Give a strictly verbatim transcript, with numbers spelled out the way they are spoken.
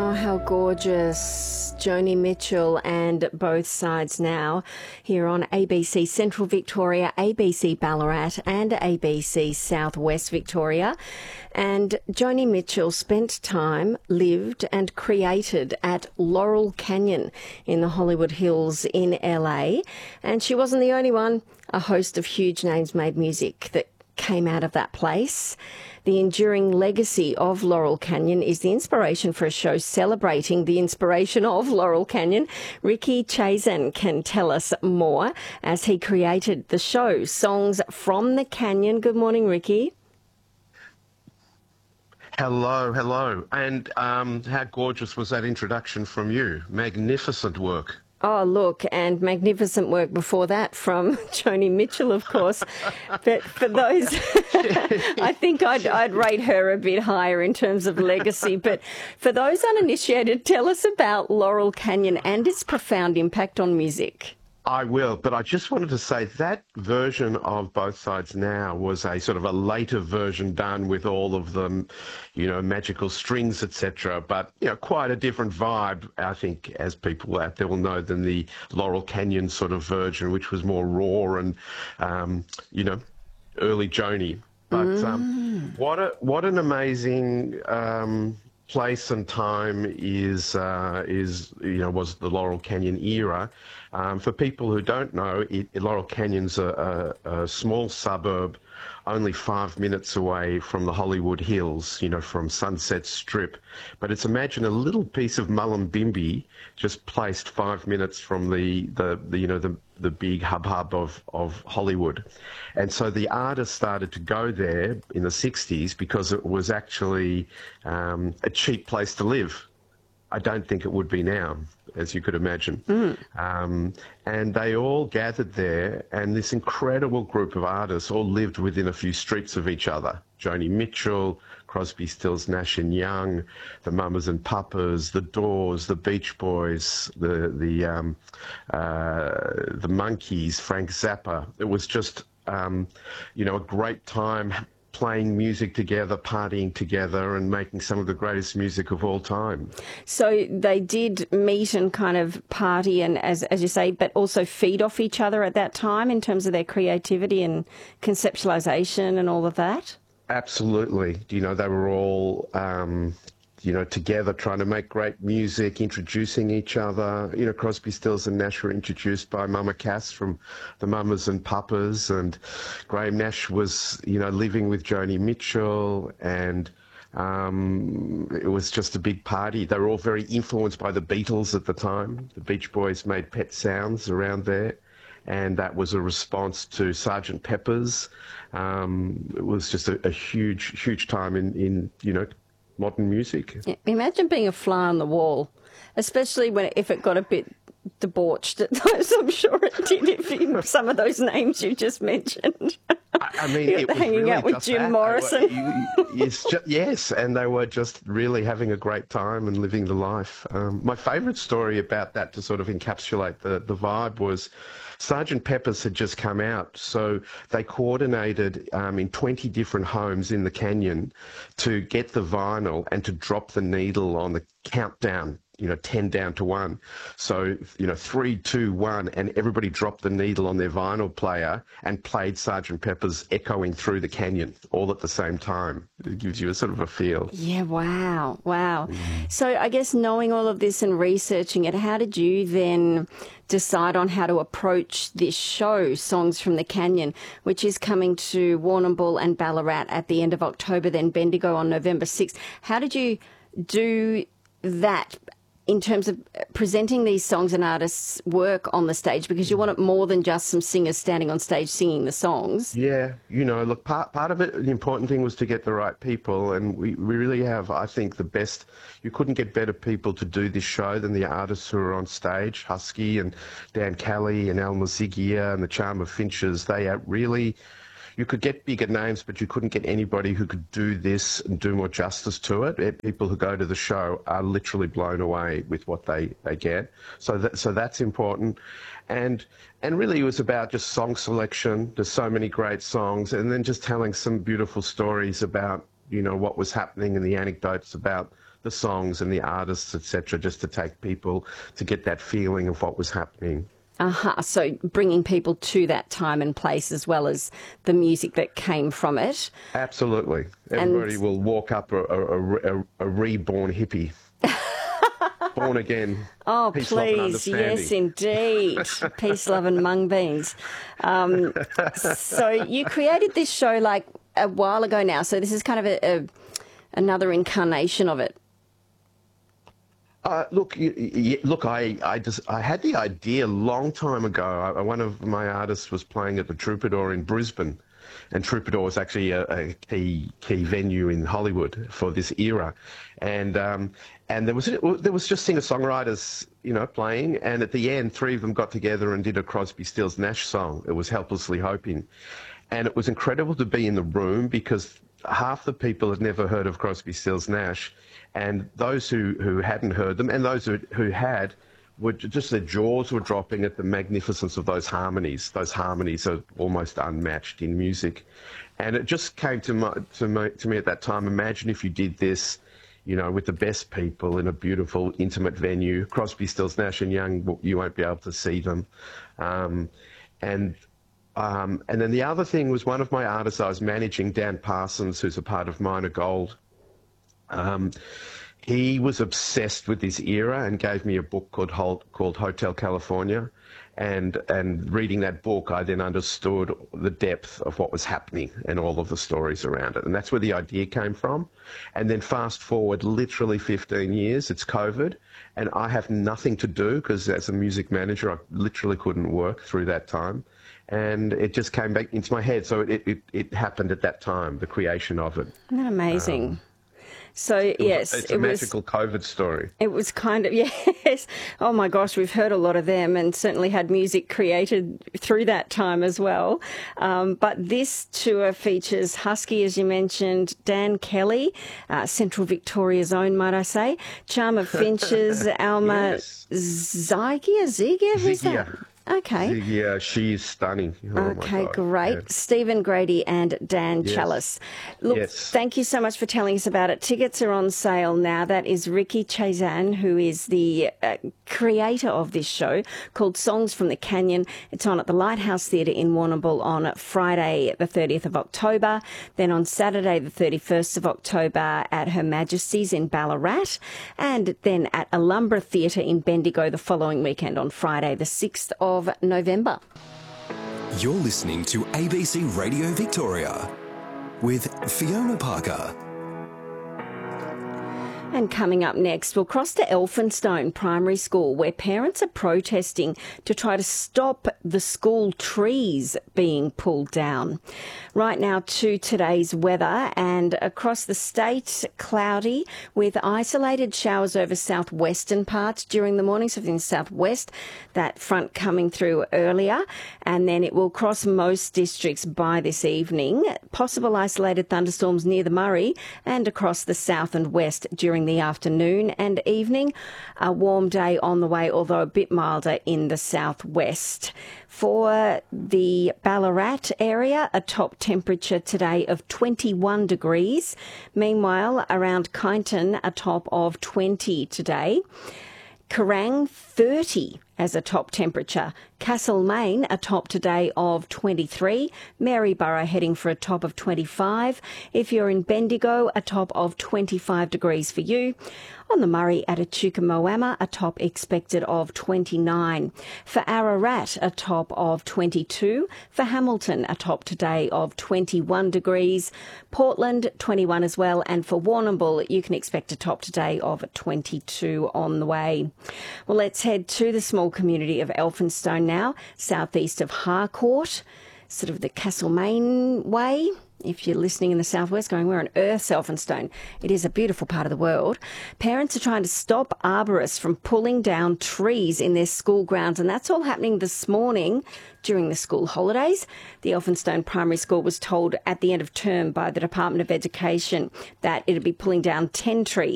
Oh, how gorgeous. Joni Mitchell and Both Sides Now here on A B C Central Victoria, A B C Ballarat and A B C Southwest Victoria. And Joni Mitchell spent time, lived and created at Laurel Canyon in the Hollywood Hills in L A. And she wasn't the only one. A host of huge names made music that came out of that place. The enduring legacy of Laurel Canyon is the inspiration for a show celebrating the inspiration of Laurel Canyon. Ricky Chazen can tell us more as he created the show, Songs from the Canyon. Good morning, Ricky. Hello, hello. And um, how gorgeous was that introduction from you? Magnificent work. Oh, look, and magnificent work before that from Joni Mitchell, of course. But for those, I think I'd, I'd rate her a bit higher in terms of legacy. But for those uninitiated, tell us about Laurel Canyon and its profound impact on music. I will, but I just wanted to say that version of Both Sides Now was a sort of a later version done with all of them, you know, magical strings, et cetera. But, you know, quite a different vibe, I think, as people out there will know, than the Laurel Canyon sort of version, which was more raw and, um, you know, early Joni. But mm. um, what a what an amazing um, place and time is uh, is you know was the Laurel Canyon era. Um, for people who don't know, it, Laurel Canyon's a, a, a small suburb only five minutes away from the Hollywood Hills, you know, from Sunset Strip. But it's, imagine a little piece of Mullumbimby just placed five minutes from the, the, the you know, the, the big hub hub of, of Hollywood. And so the artists started to go there in the sixties because it was actually um, a cheap place to live. I don't think it would be now, as you could imagine. Mm. Um, and they all gathered there, and this incredible group of artists all lived within a few streets of each other. Joni Mitchell, Crosby, Stills, Nash and Young, the Mamas and Papas, the Doors, the Beach Boys, the the um, uh, the Monkees, Frank Zappa. It was just um, you know a great time playing music together, partying together, and making some of the greatest music of all time. So they did meet and kind of party and, as as you say, but also feed off each other at that time in terms of their creativity and conceptualization and all of that? Absolutely. You know, they were all, um, you know, together trying to make great music, introducing each other. You know, Crosby, Stills and Nash were introduced by Mama Cass from the Mamas and Papas, and Graham Nash was, you know, living with Joni Mitchell, and um, it was just a big party. They were all very influenced by the Beatles at the time. The Beach Boys made Pet Sounds around there, and that was a response to Sergeant Pepper's. Um, it was just a, a huge, huge time in, in you know, modern music. Yeah, imagine being a fly on the wall, especially when if it got a bit debauched at times. I'm sure it did if you, some of those names you just mentioned. I, I mean, it was hanging really out with just Jim that. Morrison. Were, you, it's just, yes, and they were just really having a great time and living the life. Um, my favourite story about that, to sort of encapsulate the, the vibe, was Sergeant Pepper's had just come out, so they coordinated um, in twenty different homes in the canyon to get the vinyl and to drop the needle on the countdown, you know, ten down to one. So, you know, three, two, one, and everybody dropped the needle on their vinyl player and played Sergeant Pepper's echoing through the canyon all at the same time. It gives you a sort of a feel. Yeah, wow, wow. Mm. So I guess knowing all of this and researching it, how did you then decide on how to approach this show, Songs from the Canyon, which is coming to Warrnambool and Ballarat at the end of October, then Bendigo on November sixth? How did you do that in terms of presenting these songs and artists' work on the stage, because you want it more than just some singers standing on stage singing the songs? Yeah, you know, look, part part of it, the important thing was to get the right people, and we, we really have, I think, the best. You couldn't get better people to do this show than the artists who are on stage, Husky and Dan Kelly and Alma Zigia and the Charm of Finches. They are really... You could get bigger names, but you couldn't get anybody who could do this and do more justice to it. People who go to the show are literally blown away with what they, they get. So that, so that's important. And and really it was about just song selection. There's so many great songs, and then just telling some beautiful stories about you know, what was happening and the anecdotes about the songs and the artists, et cetera, just to take people to get that feeling of what was happening. Uh-huh. So bringing people to that time and place as well as the music that came from it. Absolutely. Everybody And... will walk up a, a, a, a reborn hippie. Born again. Oh, peace, love, and please. Yes, understanding. indeed. Peace, love and mung beans. Um, so you created this show like a while ago now. So this is kind of a, a another incarnation of it. Uh, look, you, you, look. I, I just, I had the idea a long time ago. I, one of my artists was playing at the Troubadour in Brisbane, and Troubadour was actually a, a key key venue in Hollywood for this era, and um, and there was there was just singer-songwriters, you know, playing, and at the end, three of them got together and did a Crosby, Stills, Nash song. It was Helplessly Hoping, and it was incredible to be in the room because half the people had never heard of Crosby, Stills, Nash. And those who, who hadn't heard them and those who, who had, were just their jaws were dropping at the magnificence of those harmonies. Those harmonies are almost unmatched in music. And it just came to, my, to, me, to me at that time, imagine if you did this, you know, with the best people in a beautiful, intimate venue. Crosby, Stills, Nash and Young, you won't be able to see them. Um, and um, and then the other thing was one of my artists I was managing, Dan Parsons, who's a part of Minor Gold. Um, he was obsessed with this era and gave me a book called called Hotel California, and and reading that book, I then understood the depth of what was happening and all of the stories around it, and that's where the idea came from. And then fast forward literally fifteen years, it's COVID, and I have nothing to do because as a music manager, I literally couldn't work through that time. And it just came back into my head. So it, it, it happened at that time, the creation of it. Isn't that amazing? Um, So, it was, yes. It's a it magical was, COVID story. It was kind of, yes. Oh, my gosh, we've heard a lot of them and certainly had music created through that time as well. Um, but this tour features Husky, as you mentioned, Dan Kelly, uh, Central Victoria's own, might I say, Charmer Finches, Alma yes. Zygia, Zygia, who's Zygia. that? Okay. Yeah, she's stunning. Oh, okay, my God. great. Yeah. Stephen Grady and Dan Yes. Chalice. Look, Yes. thank you so much for telling us about it. Tickets are on sale now. That is Ricky Chazan, who is the uh, creator of this show called Songs from the Canyon. It's on at the Lighthouse Theatre in Warrnambool on Friday, the thirtieth of October. Then on Saturday, the thirty-first of October at Her Majesty's in Ballarat. And then at Alumbra Theatre in Bendigo the following weekend on Friday, the sixth of November. You're listening to A B C Radio Victoria with Fiona Parker. And coming up next, we'll cross to Elphinstone Primary School, where parents are protesting to try to stop the school trees being pulled down. Right now to today's weather, and across the state, cloudy with isolated showers over southwestern parts during the morning, so in the southwest, that front coming through earlier, and then it will cross most districts by this evening. Possible isolated thunderstorms near the Murray and across the south and west during the afternoon and evening. A warm day on the way, although a bit milder in the southwest. For the Ballarat area, a top temperature today of twenty-one degrees. Meanwhile, around Kyneton, a top of twenty today. Kerrang, thirty as a top temperature. Castlemaine, a top today of twenty-three. Maryborough heading for a top of twenty-five. If you're in Bendigo, a top of twenty-five degrees for you. On the Murray at Echuca Moama, a top expected of twenty-nine. For Ararat, a top of twenty-two. For Hamilton, a top today of twenty-one degrees. Portland, twenty-one as well. And for Warrnambool, you can expect a top today of twenty-two on the way. Well, let's head to the small community of Elphinstone now, southeast of Harcourt, sort of the Castlemaine way. If you're listening in the southwest going, where on earth's Elphinstone? It is a beautiful part of the world. Parents are trying to stop arborists from pulling down trees in their school grounds, and that's all happening this morning during the school holidays. The Elphinstone Primary School was told at the end of term by the Department of Education that it would be pulling down ten trees